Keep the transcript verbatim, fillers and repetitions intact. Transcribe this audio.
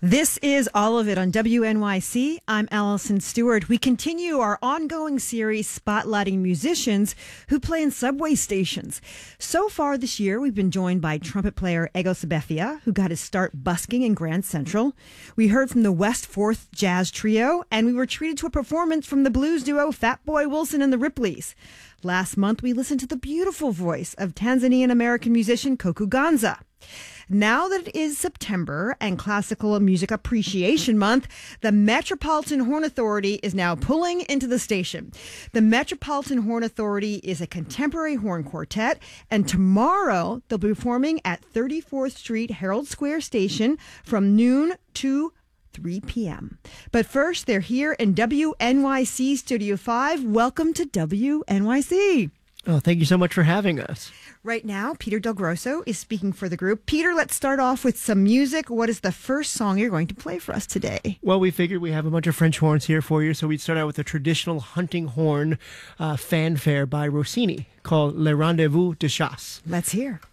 This is All of It on W N Y C. I'm Allison Stewart. We continue our ongoing series spotlighting musicians who play in subway stations. So far this year, we've been joined by trumpet player Ego Sabethia, who got his start busking in Grand Central. We heard from the West Fourth Jazz Trio, and we were treated to a performance from the blues duo Fatboy Wilson and the Ripleys. Last month, we listened to the beautiful voice of Tanzanian-American musician Koku Ganza. Now that it is September and Classical Music Appreciation Month, the Metropolitan Horn Authority is now pulling into the station. The Metropolitan Horn Authority is a contemporary horn quartet, and tomorrow they'll be performing at thirty-fourth Street Herald Square Station from noon to three p.m. But first, they're here in W N Y C Studio five. Welcome to W N Y C. Oh, thank you so much for having us. Right now, Peter Del Grosso is speaking for the group. Peter, let's start off with some music. What is the first song you're going to play for us today? Well, we figured we have a bunch of French horns here for you, so we'd start out with a traditional hunting horn uh, fanfare by Rossini called Le Rendezvous de Chasse. Let's hear.